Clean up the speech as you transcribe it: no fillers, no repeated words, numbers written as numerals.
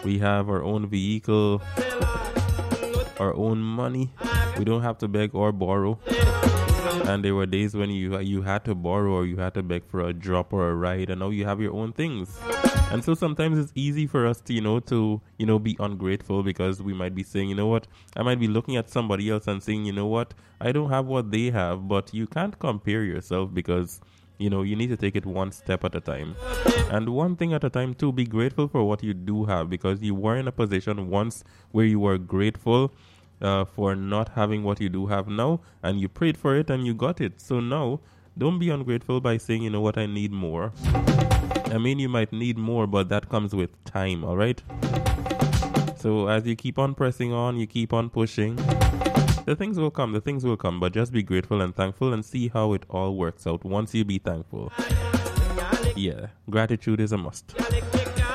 We have our own vehicle, our own money. We don't have to beg or borrow. And there were days when you had to borrow or you had to beg for a drop or a ride, and now you have your own things. And so sometimes it's easy for us to be ungrateful, because we might be saying, you know what, I might be looking at somebody else and saying, you know what, I don't have what they have. But you can't compare yourself, because you need to take it one step at a time, and one thing at a time too. Be grateful for what you do have, because you were in a position once where you were grateful for not having what you do have now, and you prayed for it and you got it. So now, don't be ungrateful by saying, you know what, I need more. I mean, you might need more, but that comes with time, all right? So as you keep on pressing on, you keep on pushing, the things will come, but just be grateful and thankful and see how it all works out once you be thankful. Yeah, gratitude is a must.